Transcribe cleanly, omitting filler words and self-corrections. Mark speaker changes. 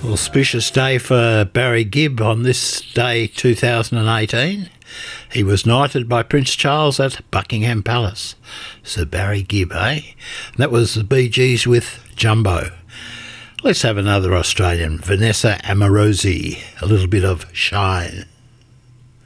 Speaker 1: Auspicious day for Barry Gibb on this day 2018. He was knighted by Prince Charles at Buckingham Palace. Sir Barry Gibb, eh? That was the Bee Gees with Jumbo. Let's have another Australian, Vanessa Amorosi, a little bit of Shine.